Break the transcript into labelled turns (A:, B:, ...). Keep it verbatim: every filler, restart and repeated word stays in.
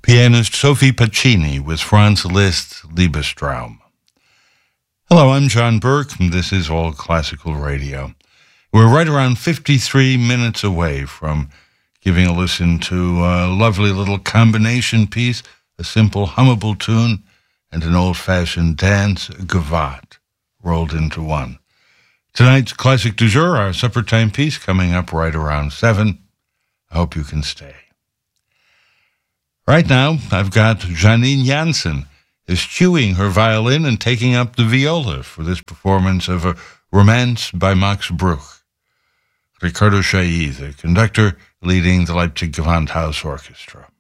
A: pianist Sophie Pacini with Franz Liszt Liebestraum. Hello, I'm John Burke, and this is All Classical Radio. We're right around fifty-three minutes away from giving a listen to a lovely little combination piece, a simple hummable tune, and an old-fashioned dance, gavotte, rolled into one. Tonight's Classic du Jour, our supper time piece, coming up right around seven. I hope you can stay. Right now, I've got Janine Jansen eschewing her violin and taking up the viola for this performance of a Romance by Max Bruch. Ricardo Chailly, the conductor, leading the Leipzig Gewandhaus Orchestra.